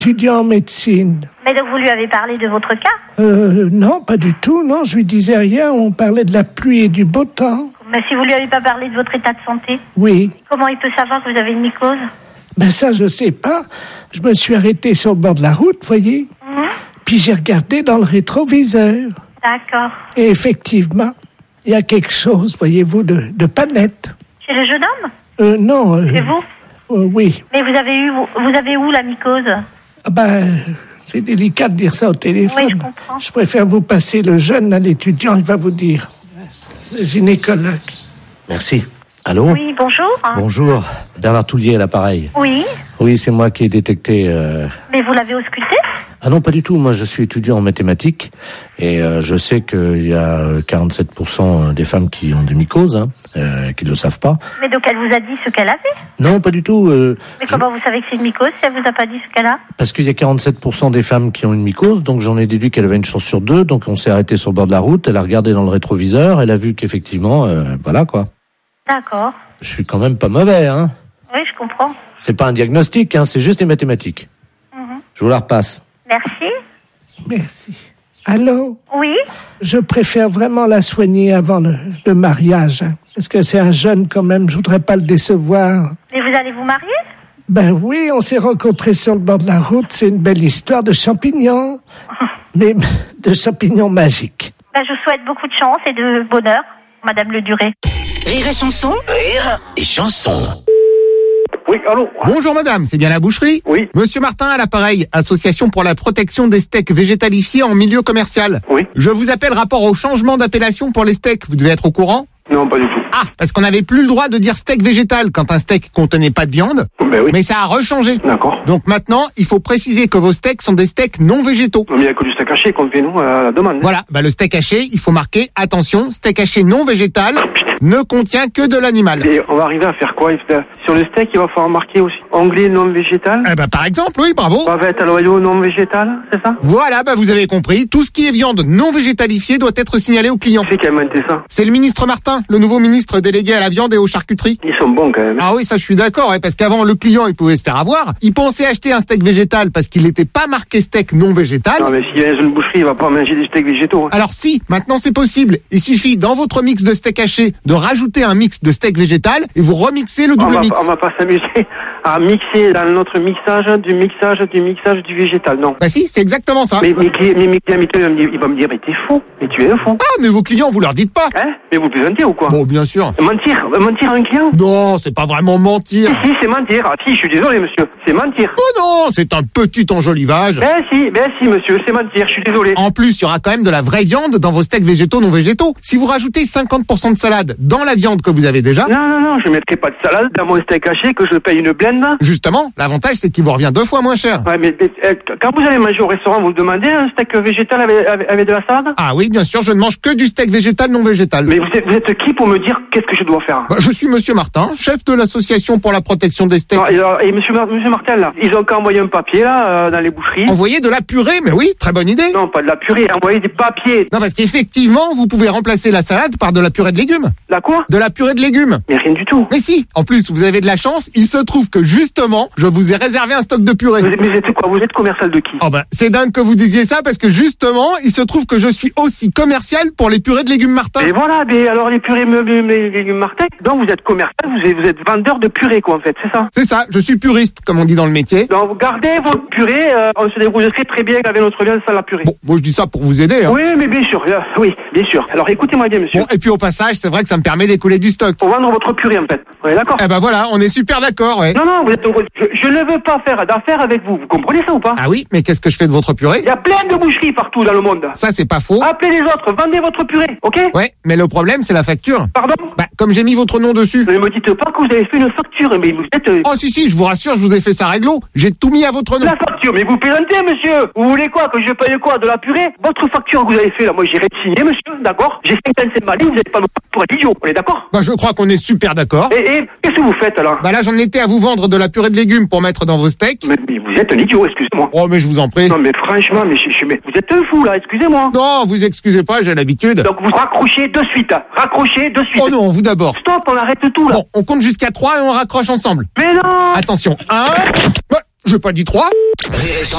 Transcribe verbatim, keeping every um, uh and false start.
étudiant en médecine. Mais donc vous lui avez parlé de votre cas? Euh, non, pas du tout, non, je lui disais rien, on parlait de la pluie et du beau temps. Mais si vous lui avez pas parlé de votre état de santé? Oui. Comment il peut savoir que vous avez une mycose? Ben ça, je sais pas. Je me suis arrêté sur le bord de la route, voyez. Mmh. Puis j'ai regardé dans le rétroviseur. D'accord. Et effectivement, il y a quelque chose, voyez-vous, de, de pas net. Chez le jeune homme? Euh, non. Euh, Chez vous? Euh, oui. Mais vous avez eu, vous, vous avez où la mycose? Ah ben, c'est délicat de dire ça au téléphone. Oui, je comprends. Je préfère vous passer le jeune à l'étudiant, il va vous dire. Le gynécologue. Merci. Allô? Oui, bonjour. Bonjour. Bernard Toulier à l'appareil. Oui. Oui, c'est moi qui ai détecté... Euh... Mais vous l'avez ausculté? Ah non, pas du tout. Moi, je suis étudiant en mathématiques et euh, je sais qu'il y a quarante-sept pour cent des femmes qui ont des mycoses, hein, euh, qui ne le savent pas. Mais donc, elle vous a dit ce qu'elle avait? Non, pas du tout. Euh, Mais comment je... vous savez que c'est une mycose si elle vous a pas dit ce qu'elle a? Parce qu'il y a quarante-sept pour cent des femmes qui ont une mycose, donc j'en ai déduit qu'elle avait une chance sur deux. Donc on s'est arrêté sur le bord de la route, elle a regardé dans le rétroviseur, elle a vu qu'effectivement, euh, voilà quoi. D'accord. Je suis quand même pas mauvais, hein. Oui, je comprends. C'est pas un diagnostic, hein, c'est juste des mathématiques. Mm-hmm. Je vous la repasse. Merci. Merci. Allô? Oui? Je préfère vraiment la soigner avant le, le mariage. Hein, parce que c'est un jeune quand même, je voudrais pas le décevoir. Mais vous allez vous marier? Ben oui, on s'est rencontrés sur le bord de la route, c'est une belle histoire de champignons. Mais de champignons magiques. Ben, je vous souhaite beaucoup de chance et de bonheur, Madame Le Duré. Rire et chanson. Rire et chanson. Oui, allô? Bonjour madame, c'est bien la boucherie? Oui. Monsieur Martin à l'appareil, association pour la protection des steaks végétalifiés en milieu commercial. Oui. Je vous appelle rapport au changement d'appellation pour les steaks, vous devez être au courant? Non, pas du tout. Ah, parce qu'on n'avait plus le droit de dire steak végétal quand un steak contenait pas de viande. Ben oui. Mais ça a rechangé. D'accord. Donc maintenant, il faut préciser que vos steaks sont des steaks non végétaux. Mais il n'y a que du steak haché qu'on fait, nous, à la demande. Voilà, bah le steak haché, il faut marquer, attention, steak haché non végétal ne contient que de l'animal. Et on va arriver à faire quoi? Sur le steak, il va falloir marquer aussi onglet non végétal. Eh bah par exemple, oui, bravo. Bavette à l'oreillot non végétal, c'est ça? Voilà, bah vous avez compris, tout ce qui est viande non végétalifiée doit être signalé au client. C'est qui a inventé ça? C'est le ministre Martin, le nouveau ministre délégué à la viande et aux charcuteries. Ils sont bons quand même. Ah oui, ça je suis d'accord, ouais, parce qu'avant le client il pouvait se faire avoir, il pensait acheter un steak végétal parce qu'il n'était pas marqué steak non végétal. Non mais s'il y a une boucherie, il va pas manger des steaks végétaux. Hein. Alors si, maintenant c'est possible. Il suffit dans votre mix de steak haché de rajouter un mix de steak végétal et vous remixez le double on va, mix. On va pas s'amuser à mixer dans notre mixage du mixage du mixage du végétal, non. Bah si, c'est exactement ça. Mais mes clients, mes, mes clients, mes clients, il va me dire, mais t'es fou, mais tu es un fou. Ah, mais vos clients, vous leur dites pas. Hein? Mais vous plaisantez ou quoi? Bon, bien sûr. Mentir, mentir à un client? Non, c'est pas vraiment mentir. Si, si, c'est mentir. Ah si, je suis désolé, monsieur, c'est mentir. Oh non, c'est un petit enjolivage. Ben si, ben si, monsieur, c'est mentir, je suis désolé. En plus, il y aura quand même de la vraie viande dans vos steaks végétaux non végétaux. Si vous rajoutez cinquante pour cent de salade dans la viande que vous avez déjà... Non, non, non, je mettrai pas de salade dans mon steak haché que je paye une blende. Justement, l'avantage, c'est qu'il vous revient deux fois moins cher. Ouais, mais, mais euh, quand vous allez manger au restaurant, vous me demandez un steak végétal avec, avec, avec de la salade? Ah oui, bien sûr, je ne mange que du steak végétal non végétal. Mais vous êtes, vous êtes qui pour me dire qu'est-ce que je dois faire? Bah, je suis monsieur Martin, chef de l'association pour la protection des steaks. Non, et, alors, et monsieur, monsieur Martin, là, ils ont qu'à envoyer un papier, là, euh, dans les boucheries. Envoyer de la purée, mais oui, très bonne idée. Non, pas de la purée, envoyer des papiers. Non, parce qu'effectivement, vous pouvez remplacer la salade par de la purée de légumes. La quoi? De la purée de légumes. Mais rien du tout. Mais si, en plus, vous avez de la chance, il se trouve que justement, je vous ai réservé un stock de purée. Vous êtes, mais vous êtes quoi? Vous êtes commercial de qui? Oh ben, c'est dingue que vous disiez ça parce que justement, il se trouve que je suis aussi commercial pour les purées de légumes Martin. Et voilà, mais alors les purées de légumes Martin, donc vous êtes commercial, vous êtes, vous êtes vendeur de purée quoi en fait, c'est ça? C'est ça, je suis puriste, comme on dit dans le métier. Donc vous gardez votre purée, euh, on se débrouille très très bien avec notre viande sans la purée. Bon, moi je dis ça pour vous aider. Hein. Oui, mais bien sûr, euh, oui, bien sûr. Alors écoutez-moi bien monsieur. Bon, et puis au passage, c'est vrai que ça me permet d'écouler du stock. Pour vendre votre purée en fait, ouais d'accord. Eh ben voilà, on est super d'accord, ouais. Non, non, vous êtes, je, je ne veux pas faire d'affaires avec vous, vous comprenez ça ou pas? Ah oui, mais qu'est-ce que je fais de votre purée? Il y a plein de boucheries partout dans le monde. Ça c'est pas faux. Appelez les autres, vendez votre purée, ok? Ouais, mais le problème c'est la facture. Pardon? Bah, comme j'ai mis votre nom dessus. Ne me dites pas que vous avez fait une facture, mais vous êtes... Euh... Oh si si, je vous rassure, je vous ai fait ça réglo. J'ai tout mis à votre nom. La facture, mais vous plaisantez monsieur? Vous voulez quoi? Que je paye quoi? De la purée? Votre facture que vous avez fait là, moi j'irai signer monsieur, d'accord? J'ai cinquante-cinq balles, vous n'allez pas me prendre pour un idiot, on est d'accord? Bah je crois qu'on est super d'accord. Et, et qu'est-ce que vous faites alors? Bah là j'en étais à vous vendre de la purée de légumes pour mettre dans vos steaks. Mais, mais vous êtes un idiot, excusez-moi. Oh mais je vous en prie. Non mais franchement, mais, je, je, mais vous êtes un fou là, excusez-moi. Non, vous excusez pas, j'ai l'habitude. Donc vous raccrochez de suite, raccrochez de suite. Oh non, vous d'abord. Stop, on arrête tout là. Bon, on compte jusqu'à trois et on raccroche ensemble. Mais non. Attention, un... Bah, j'ai pas dit trois. Rire et chanson.